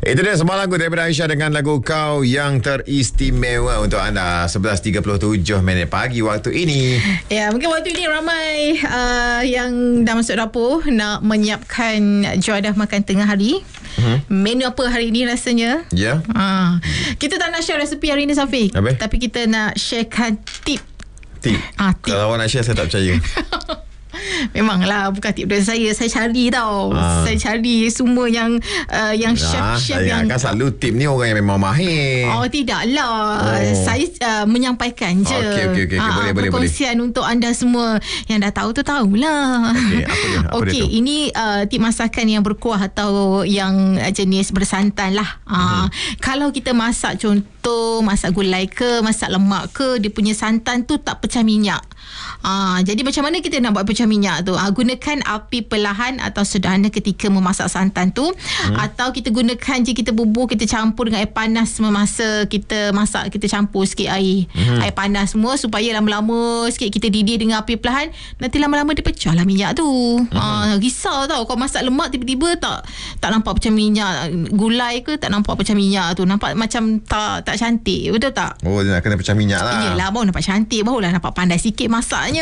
Itu dia semua lagu daripada Aisyah dengan lagu Kau Yang Teristimewa untuk anda. 11.37 minit pagi waktu ini. Ya, mungkin waktu ini ramai yang dah masuk dapur nak menyiapkan juadah makan tengah hari. Menu apa hari ini rasanya? Ya. Kita tak nak share resepi hari ini, Safiq. Habis? Tapi kita nak sharekan tip. Tip. Tip. Kalau awak nak share, saya tak percaya. Memanglah bukan tip dari saya cari tau. Saya cari semua yang chef-chef yang kan selalu tip ni orang yang memang mahir. Tidaklah. Saya menyampaikan je. Okey, boleh. Perkongsian untuk anda semua yang dah tahu tu tahulah. Apa dia tu? Ini tip masakan yang berkuah atau yang jenis bersantan lah. Kalau kita masak, contoh masak gulai ke, masak lemak ke, dia punya santan tu tak pecah minyak. Jadi macam mana kita nak buat pecah minyak tu? Gunakan api perlahan atau sederhana ketika memasak santan tu. Atau kita gunakan je, kita bubuh, kita campur dengan air panas semasa kita masak. Kita campur sikit air panas semua supaya lama-lama sikit kita didih dengan api perlahan. Nanti lama-lama dia pecah lah minyak tu. Risau tau kalau masak lemak tiba-tiba tak nampak pecah minyak. Gulai ke tak nampak pecah minyak tu. Nampak macam tak cantik. Betul tak? Oh, dia nak kena pecah minyak lah. Yelah, baru nampak cantik, barulah nampak pandai sikit masaknya.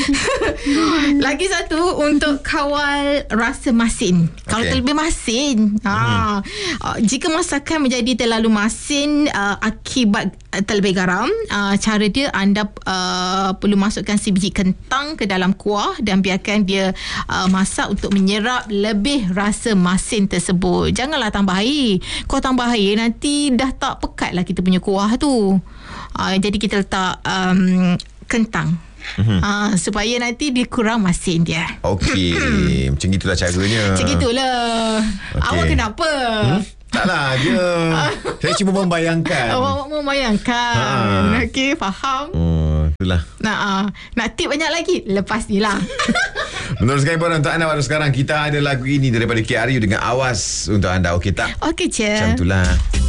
Lagi satu, untuk kawal rasa masin. Kalau terlebih masin, jika masakan menjadi terlalu masin akibat terlebih garam, cara dia anda perlu masukkan sebiji kentang ke dalam kuah dan biarkan dia masak untuk menyerap lebih rasa masin tersebut. Janganlah tambah air. Kau tambah air, nanti dah tak pekat lah kita punya kuah tu. Jadi kita letak kentang. Supaya nanti dia kurang masin dia. Okey. Macam itulah caranya. Macam itulah. Awak kenapa? Taklah, dia saya cuma membayangkan. Awak membayangkan. Okey, faham. Itulah. Nak tip banyak lagi lepas ni lah. Meneruskan pun untuk anda baru sekarang, kita ada lagu ini daripada KRU dengan Awas untuk anda. Okey tak? Okey je. Macam itulah.